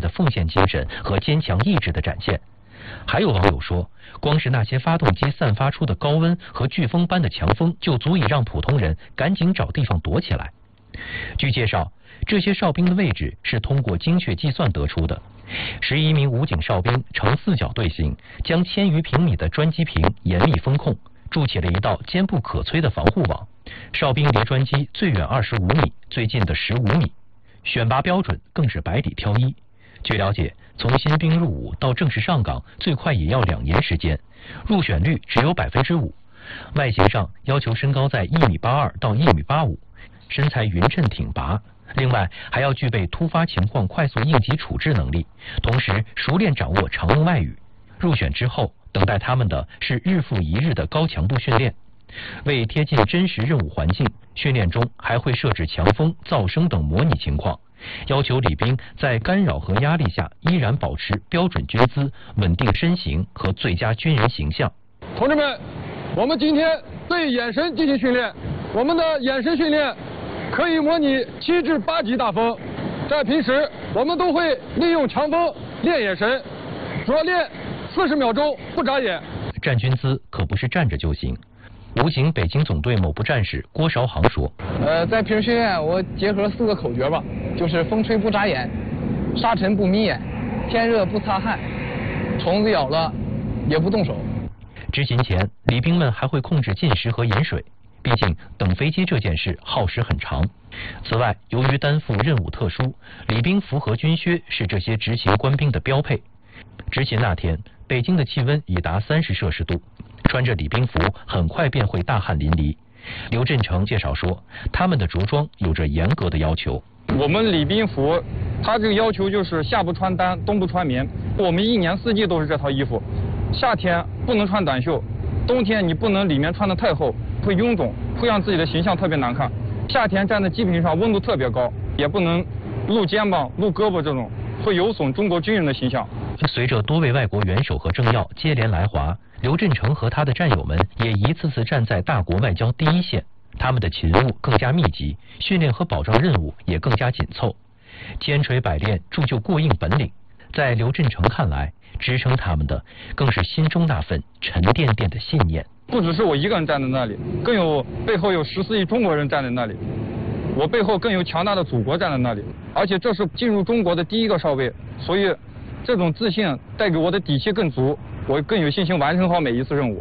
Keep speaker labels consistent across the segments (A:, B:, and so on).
A: 的奉献精神和坚强意志的展现。还有网友说，光是那些发动机散发出的高温和飓风般的强风，就足以让普通人赶紧找地方躲起来。据介绍，这些哨兵的位置是通过精确计算得出的。11名武警哨兵呈四角队形，将1000余平米的专机坪严密封控，筑起了一道坚不可摧的防护网。哨兵离专机最远25米，最近的15米。选拔标准更是百里挑一。据了解，从新兵入伍到正式上岗，最快也要2年时间，入选率只有5%。外形上要求身高在1.82米到1.85米，身材匀称挺拔。另外还要具备突发情况快速应急处置能力，同时熟练掌握常用外语。入选之后，等待他们的是日复一日的高强度训练。为贴近真实任务环境，训练中还会设置强风、噪声等模拟情况，要求礼兵在干扰和压力下依然保持标准军姿、稳定身形和最佳军人形象。
B: 同志们，我们今天对眼神进行训练。我们的眼神训练可以模拟7至8级大风。在平时，我们都会利用强风练眼神，主要练40秒钟不眨眼。
A: 站军姿可不是站着就行。武警北京总队某部战士郭韶航说：“
C: 在平时训练，我结合4个口诀吧，就是风吹不眨眼，沙尘不迷眼，天热不擦汗，虫子咬了也不动手。”
A: 执勤前，礼兵们还会控制进食和饮水，毕竟等飞机这件事耗时很长。此外，由于担负任务特殊，礼兵服和军靴是这些执勤官兵的标配。执勤那天，北京的气温已达30摄氏度。穿着礼兵服，很快便会大汗淋漓。刘振成介绍说，他们的着装有着严格的要求。
D: 我们礼兵服，它这个要求就是夏不穿单，冬不穿棉。我们1年4季都是这套衣服。夏天不能穿短袖，冬天你不能里面穿得太厚，会臃肿，会让自己的形象特别难看。夏天站在机坪上温度特别高，也不能露肩膀、露胳膊，这种会有损中国军人的形象。
A: 随着多位外国元首和政要接连来华，刘振成和他的战友们也一次次站在大国外交第一线，他们的勤务更加密集，训练和保障任务也更加紧凑，千锤百炼铸就过硬本领。在刘振成看来，支撑他们的更是心中那份沉甸甸的信念。
D: 不只是我一个人站在那里，背后有14亿中国人站在那里，我背后更有强大的祖国站在那里，而且这是进入中国的第一个哨位，所以这种自信带给我的底气更足，我更有信心完成好每一次任务。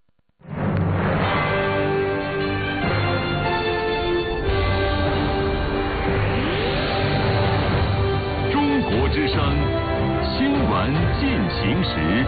E: 中国之声新闻进行时。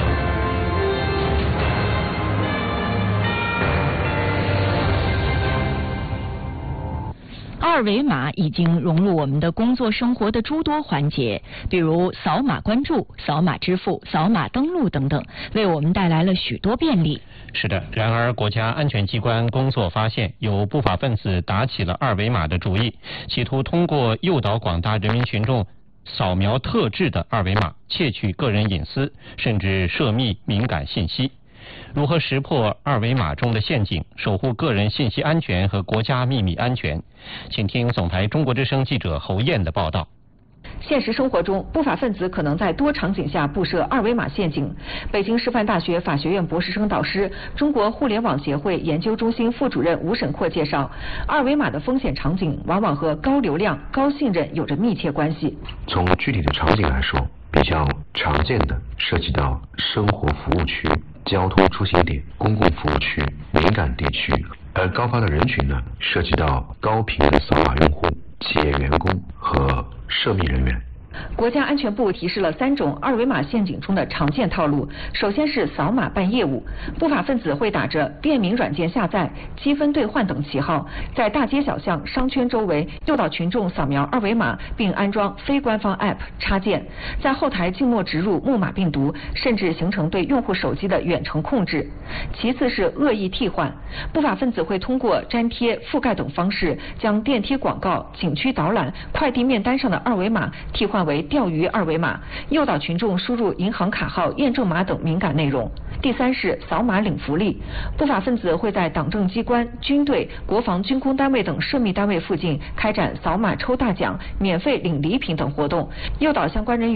F: 二维码已经融入我们的工作生活的诸多环节，比如扫码关注、扫码支付、扫码登录等等，为我们带来了许多便利。
G: 是的，然而国家安全机关工作发现，有不法分子打起了二维码的主意，企图通过诱导广大人民群众扫描特制的二维码，窃取个人隐私，甚至涉密敏感信息。如何识破二维码中的陷阱，守护个人信息安全和国家秘密安全？请听总台中国之声记者侯艳的报道。
H: 现实生活中，不法分子可能在多场景下布设二维码陷阱。北京师范大学法学院博士生导师、中国互联网协会研究中心副主任吴沈阔介绍，二维码的风险场景往往和高流量、高信任有着密切关系。
I: 从具体的场景来说，比较常见的涉及到生活服务区、交通出行点、公共服务区、敏感地区，而高发的人群呢，涉及到高频的扫码用户、企业员工和涉密人员。
H: 国家安全部提示了3种二维码陷阱中的常见套路。首先是扫码办业务，不法分子会打着便民软件下载、积分兑换等旗号，在大街小巷、商圈周围诱导群众扫描二维码，并安装非官方 App 插件，在后台静默植入木马病毒，甚至形成对用户手机的远程控制。其次是恶意替换，不法分子会通过粘贴、覆盖等方式，将电梯广告、景区导览、快递面单上的二维码替换为钓鱼二维码，诱导群众输入银行卡号、验证码等敏感内容。第三是扫码领福利，不法分子会在党政机关、军队、国防军工单位等涉密单位附近开展扫码抽大奖、免费领礼品等活动，诱导相关人员